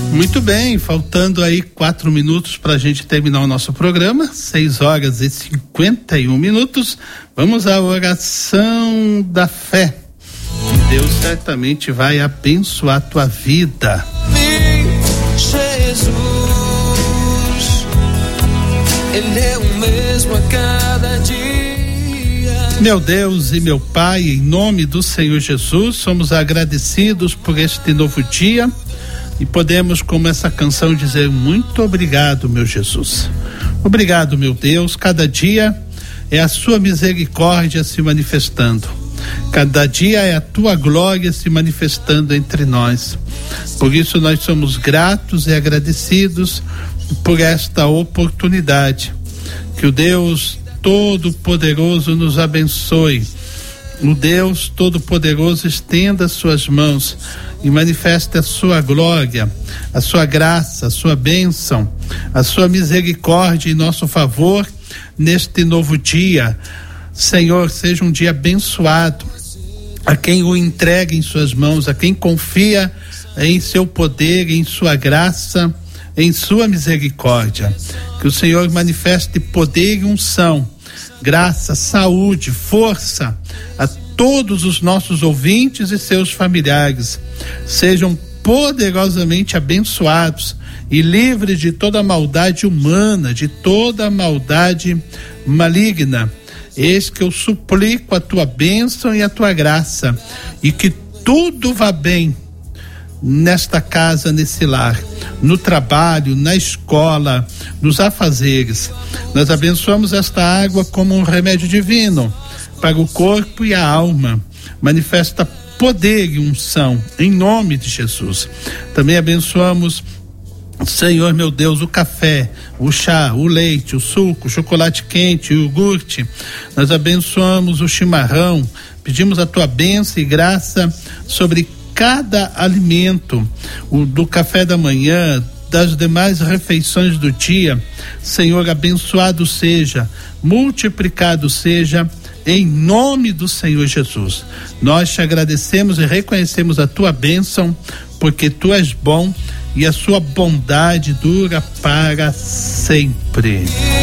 Muito bem, faltando aí 4 minutos para a gente terminar o nosso programa, 6h51. Vamos à oração da fé. Deus certamente vai abençoar a tua vida. Jesus, Ele é o mesmo a cada dia. Meu Deus e meu Pai, em nome do Senhor Jesus, somos agradecidos por este novo dia e podemos, como essa canção, dizer muito obrigado, meu Jesus. Obrigado, meu Deus. Cada dia é a sua misericórdia se manifestando. Cada dia é a tua glória se manifestando entre nós. Por isso nós somos gratos e agradecidos por esta oportunidade. Que o Deus Todo-Poderoso nos abençoe. O Deus Todo-Poderoso estenda as suas mãos e manifeste a sua glória, a sua graça, a sua bênção, a sua misericórdia em nosso favor neste novo dia. Senhor, seja um dia abençoado a quem o entrega em suas mãos, a quem confia em seu poder, em sua graça, em sua misericórdia. Que o Senhor manifeste poder e unção, graça, saúde, força a todos os nossos ouvintes e seus familiares. Sejam poderosamente abençoados e livres de toda maldade humana, de toda maldade maligna. Eis que eu suplico a tua bênção e a tua graça, e que tudo vá bem nesta casa, nesse lar, no trabalho, na escola, nos afazeres. Nós abençoamos esta água como um remédio divino para o corpo e a alma. Manifesta poder e unção em nome de Jesus. Também abençoamos, Senhor meu Deus, o café, o chá, o leite, o suco, o chocolate quente, o iogurte. Nós abençoamos o chimarrão. Pedimos a tua bênção e graça sobre cada alimento, do café da manhã, das demais refeições do dia. Senhor, abençoado seja, multiplicado seja, em nome do Senhor Jesus. Nós te agradecemos e reconhecemos a tua bênção, porque tu és bom e a sua bondade dura para sempre.